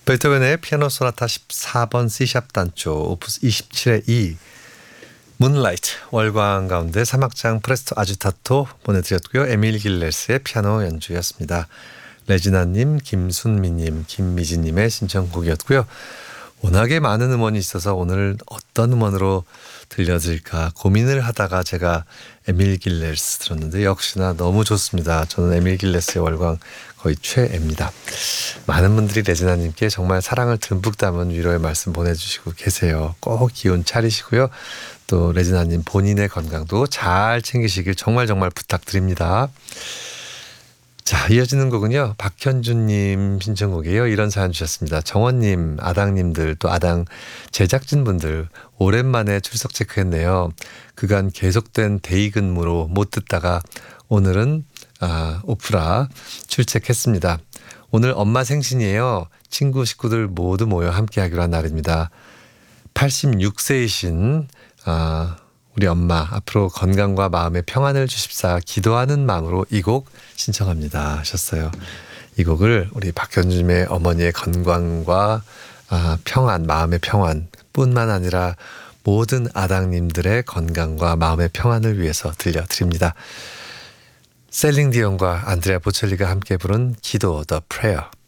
베토벤의 피아노 소나타 14번 C샵 단조 오프스 27의 2 문라이트 월광 가운데 3악장 프레스토 아지타토 보내드렸고요. 에밀 길레스의 피아노 연주였습니다. 레지나님, 김순미님, 김미진님의 신청곡이었고요. 워낙에 많은 음원이 있어서 오늘 어떤 음원으로 들려드릴까 고민을 하다가 제가 에밀 길레스 들었는데 역시나 너무 좋습니다. 저는 에밀 길레스의 월광 거의 최애입니다. 많은 분들이 레지나님께 정말 사랑을 듬뿍 담은 위로의 말씀 보내주시고 계세요. 꼭 기운 차리시고요. 또 레지나님 본인의 건강도 잘 챙기시길 정말 부탁드립니다. 자, 이어지는 곡은요. 박현주님 신청곡이에요. 이런 사연 주셨습니다. 정원님, 아당님들 또 아당 제작진분들 오랜만에 출석 체크했네요. 그간 계속된 대의 근무로 못 듣다가 오늘은 오프라 출첵했습니다. 오늘 엄마 생신이에요. 친구 식구들 모두 모여 함께하기로 한 날입니다. 86세이신 우리 엄마 앞으로 건강과 마음의 평안을 주십사 기도하는 마음으로 이 곡 신청합니다 하셨어요. 이 곡을 우리 박현주님의 어머니의 건강과 평안, 마음의 평안 뿐만 아니라 모든 아당님들의 건강과 마음의 평안을 위해서 들려드립니다. 셀링 디온과 안드레아 보첼리가 함께 부른 기도 The Prayer.